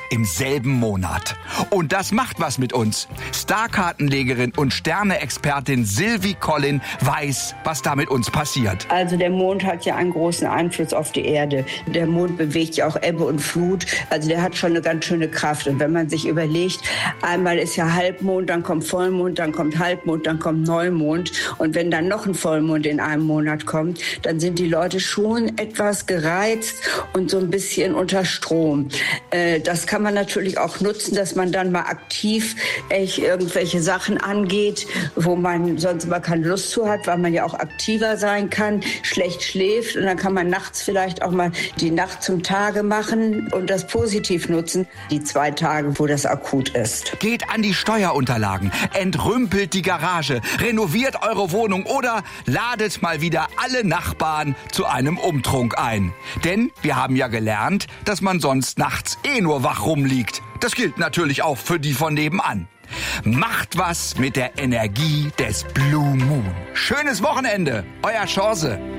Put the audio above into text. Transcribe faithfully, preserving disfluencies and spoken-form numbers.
im selben Monat. Und das macht was mit uns. Starkartenlegerin und Sterne-Expertin Sylvie Collin weiß, was da mit uns passiert. Also der Mond hat ja einen großen Einfluss auf die Erde. Der Mond bewegt ja auch Ebbe und Flut. Also der hat schon eine ganz schöne Kraft. Und wenn man sich überlegt, einmal ist ja Halbmond, dann kommt Vollmond, dann kommt Halbmond, dann kommt Neumond. Und wenn dann noch ein Vollmond in einem Monat kommt, dann sind die Leute schon etwas gereizt und so ein bisschen unter Strom. Äh, das kann man natürlich auch nutzen, dass man dann mal aktiv echt irgendwelche Sachen angeht, wo man sonst immer keine Lust zu hat, weil man ja auch aktiver sein kann, schlecht schläft. Und dann kann man nachts vielleicht auch mal die Nacht zum Tage machen und das positiv nutzen, die zwei Tage, wo das akut ist. Geht an die Steuerunterlagen, entrümpelt die Garage, renoviert eure Wohnung oder ladet mal wieder alle Nachbarn zu einem Umtrunk ein. Denn wir haben ja gelernt, dass man sonst nachts eh nur wach rumliegt. Das gilt natürlich auch für die von nebenan. Macht was mit der Energie des Blue Moon. Schönes Wochenende, euer Chance.